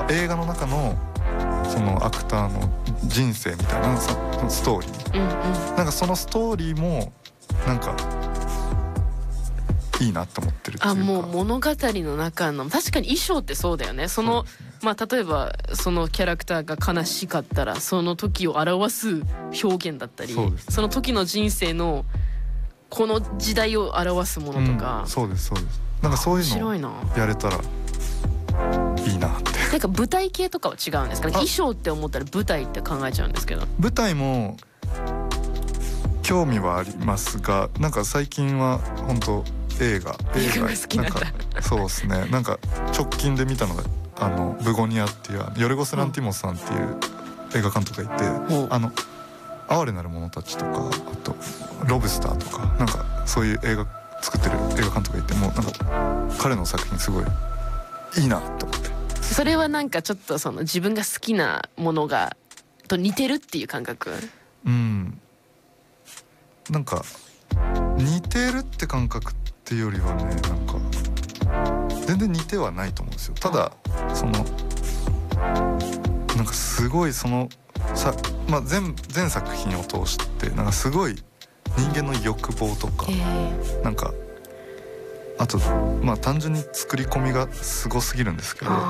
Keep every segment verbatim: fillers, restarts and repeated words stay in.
映画の中のそのアクターの人生みたいなストーリー、うんうん、なんかそのストーリーもなんかいいなと思ってるっていうか。 あ、もう物語の中の確かに衣装ってそうだよね。そのまあ例えばそのキャラクターが悲しかったらその時を表す表現だったり、 そ,、ね、その時の人生のこの時代を表すものとか、 うん、そうですそうです。なんかそういうのやれたらいいなって。 なんか舞台系とかは違うんですかね。衣装って思ったら舞台って考えちゃうんですけど。 舞台も興味はありますが、なんか最近は本当映画映画が好きなんだ。 なんかそうですね。なんか直近で見たのがあのブゴニアっていうヨルゴス・ランティモスさんっていう映画監督がいて、うん、あの哀れなる者たちとか、あとロブスターとか、なんかそういう映画作ってる映画監督がいて、もうなんか彼の作品すごいいいなと思って。 それはなんかちょっとその自分が好きなものがと似てるっていう感覚。 うん。なんか似てるって感覚っていうよりはね、なんか全然似てはないと思うんですよ。ただそのなんかすごいそのさ、まあ、全, 全作品を通してなんかすごい人間の欲望とか、えー、なんかあとまあ単純に作り込みがすごすぎるんですけど、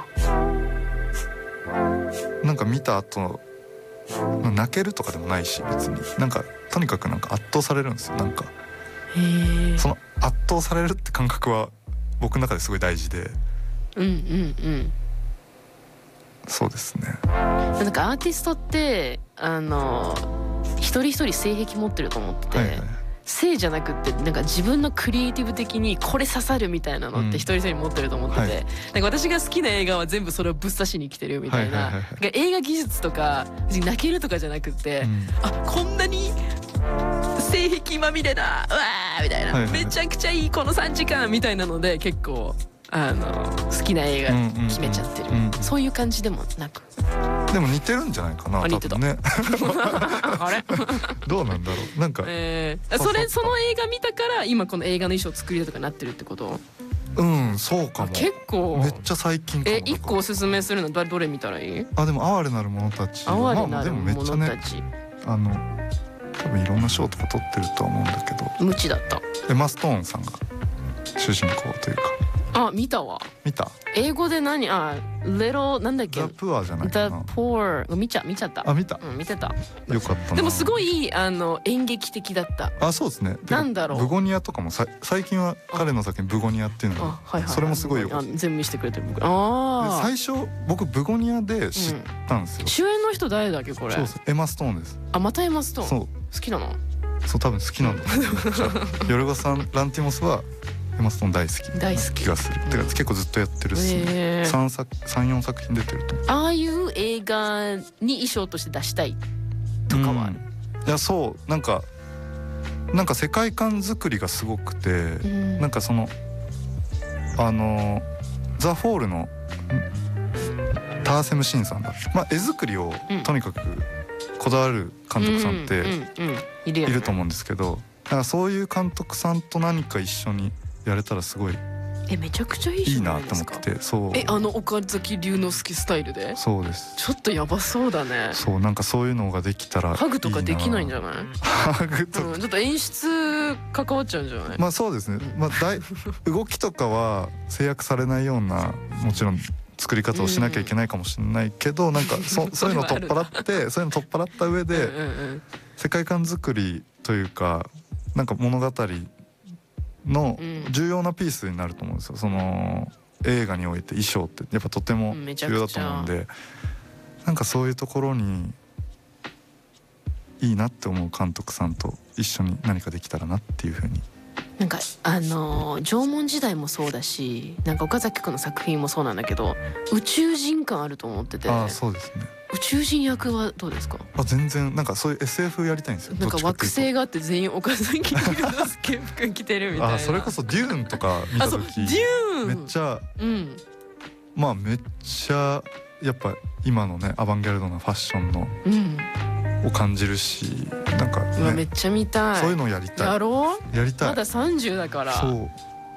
なんか見た後泣けるとかでもないし、別になんかとにかくなんか圧倒されるんですよ。なんかその圧倒されるって感覚は僕の中ですごい大事で、 うんうんうん、 そうですね。 なんかアーティストってあの一人一人性癖持ってると思ってて、はいはい、性じゃなくってなんか自分のクリエイティブ的にこれ刺さるみたいなのって一人一人持ってると思ってて、うん、はい、なんか私が好きな映画は全部それをぶっ刺しに来てるみたいな、はいはいはいはい、映画技術とか泣けるとかじゃなくって、うん、あ、こんなに性癖まみれだうわーみたいな、はいはい、めちゃくちゃいいこのさんじかんみたいなので結構あの好きな映画決めちゃってる、うんうんうん、そういう感じでもなく。 でも似てるんじゃないかな、多分ね。 あれどうなんだろう、なんか、 えー、それその映画見たから今この映画の衣装作りとかなってるってこと？ うん、そうかも。 結構めっちゃ最近かも。 え、一個おすすめするのどれ見たらいい？ あ、でも哀れなる者たち。 哀れなる者たち、 まあ、でもめっちゃね、あの多分いろんな賞とか取ってるとは思うんだけど、 無知だった。 エマ・ストーンさんが主人公というか。 あ、見たわ。 見た？ 英語で何？あ、Little なんだっけ？ The Poor じゃないかな。 The Poor 見ちゃ見ちゃった。 あ、見た。 うん、見てた。 よかったな。 でもすごいあの演劇的だった。 あ、そうですね。 なんだろう。 ブゴニアとかもさ最近は彼の作品ブゴニアっていうのが、はいはい、それもすごいよかった。 全部見せてくれてる僕。ああ。 最初僕ブゴニアで知ったんですよ。うん、 主演の人誰だっけこれ？ そうです。エマ・ストーンです。 あ、またエマ・ストーン。 そう。 好きなの？ そう多分好きなんだ。ヨルゴス・ランティモスはエマ・ストーン大好きな気がする。てか結構ずっとやってるし、ね、さんさくさんよんさく品出てると思う。 ああいう映画に衣装として出したいとかはある？ うん、いやそうなんかなんか世界観作りがすごくて、うん、なんかそのあのザ・フォールのターセム・シンさんだ、まあ、絵作りをとにかくこだわる監督さんっていると思うんですけど、だからそういう監督さんと何か一緒にやれたらすごいえめちゃくちゃいいじゃないですか。 いいなと思ってて、そうえあの岡崎龍之介スタイルで？ そうです。 ちょっとやばそうだね。 そうなんかそういうのができたらいいな。 ハグとかできないんじゃない？ ハグとか、 うん、ちょっと演出関わっちゃうんじゃない？ まあそうですね、まあ、だい動きとかは制約されないようなもちろん作り方をしなきゃいけないかもしれないけど、うん、なんか そ, そういうのを取っ払ってそういうの取っ払った上でうんうん、うん、世界観作りというかなんか物語の重要なピースになると思うんですよ。その映画において衣装ってやっぱとても重要だと思うんで、なんかそういうところにいいなって思う監督さんと一緒に何かできたらなっていうふうに。 なんかあの縄文時代もそうだし、なんか岡崎君の作品もそうなんだけど宇宙人感あると思ってて。 あ、そうですね。 宇宙人役はどうですか？ あ、全然なんかそういう エスエフ やりたいんですよ。 なんか惑星があって全員岡崎龍之介服着てるみたいな。 あ、それこそデューンとか見た時、 デューンめっちゃ、 うん、 まあめっちゃやっぱ今のねアバンギャルドなファッションの、うん、を感じるし、なんか、ね、 めっちゃ見たい。 そういうのをやりたい。 やろう？ やりたい。 まださんじゅうだから。 そう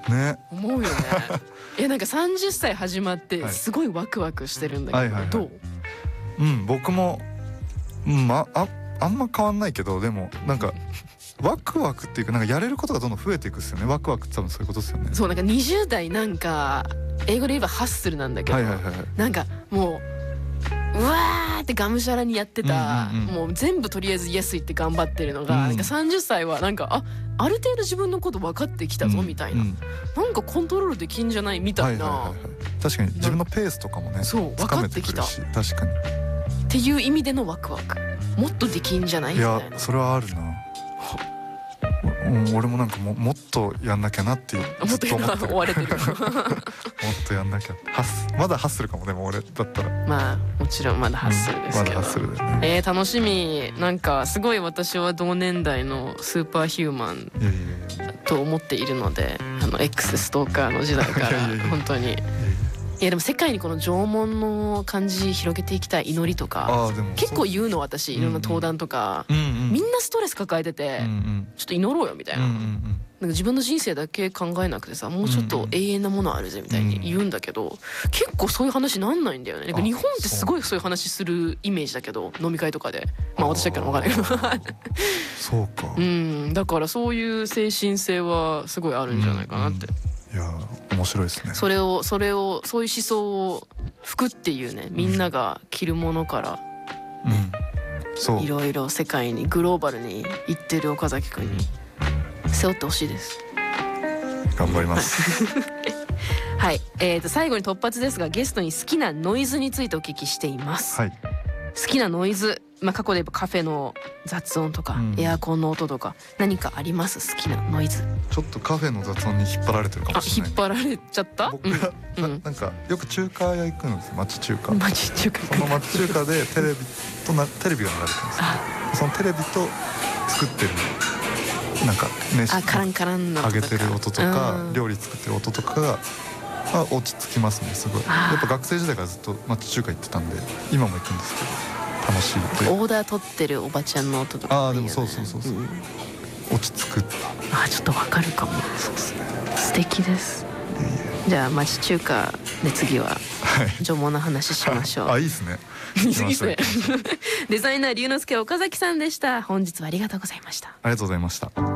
ね、 思うよね。いやなんかさんじゅっさい始まってすごいワクワクしてるんだけど、はい、どう？ うん僕も、うんまああんま変わんないけど、でもなんかワクワクっていうか、なんかやれることがどんどん増えていくっすよね。ワクワクって多分そういうことですよね。 そうなんかにじゅう代なんか英語で言えばハッスルなんだけど、はいはいはいはい、なんかもううわーってがむしゃらにやってた、うんうんうん、もう全部とりあえずイエス言って頑張ってるのが、うん、なんかさんじゅっさいはなんかあある程度自分のこと分かってきたぞみたいな、うんうん、なんかコントロールできんじゃないみたいな、はいはいはいはい、確かに自分のペースとかもねそう分かってきた。 確かにっていう意味でのワクワク、もっとできんじゃないみたいな。 いやそれはあるな。俺もなんか も, もっとやんなきゃなっていうもっと今追われてるもっとやんなきゃハスまだハッスルかも。でも俺だったらまあもちろんまだハッスルですけど、うん、まだハッスルだよね。えー、楽しみ。なんかすごい私は同年代のスーパーヒューマンと思っているので、あの X ストーカーの時代から本当に。いやでも世界にこの縄文の感じ広げていきたい、祈りとか結構言うの私、いろんな登壇とか、うんうん、みんなストレス抱えてて、うんうん、ちょっと祈ろうよみたいな、うんうんうん、なんか自分の人生だけ考えなくてさ、もうちょっと永遠なものあるぜみたいに言うんだけど、うんうん、結構そういう話なんないんだよね。なんか日本ってすごいそういう話するイメージだけど、飲み会とかで、まあ私だけど分かんないけどそうか、 うん、だからそういう精神性はすごいあるんじゃないかなって、うんうん、 いや面白いですね。 それをそれをそういう思想を服っていうね、みんなが着るものから、うん、いろいろ世界にグローバルに行ってる岡崎くんに背負ってほしいです。 頑張りますはい、えー、と最後に突発ですが、ゲストに好きなノイズについてお聞きしています、はい、好きなノイズ、まあ、過去で言えばカフェの雑音とか、うん、エアコンの音とか何かあります？好きなノイズ。 ちょっとカフェの雑音に引っ張られてるかもしれない。 あ、引っ張られちゃった？ 僕が、うん、な, なんかよく中華屋行くんですよ。町中華。 町中華。 その町中華でテレビとなテレビが流れてるんですよ。そのテレビと作ってるなんかね、 あ、カランカランの揚げてる音とか、うん、料理作ってる音とかが、まあ、落ち着きますね。すごい。やっぱ学生時代からずっと町中華行ってたんで、今も行くんですけど楽しいという。 オーダー取ってるおばちゃんの音とか、ね、 ああでもそうそうそうそう、うん、落ち着く。 あ、ちょっとわかるかも。 そうですね。 素敵です。じゃあ町中華で次は縄文の話しましょう。 あ、いいですね。 いいですね。デザイナー龍之介岡崎さんでした。本日はありがとうございました。 ありがとうございました。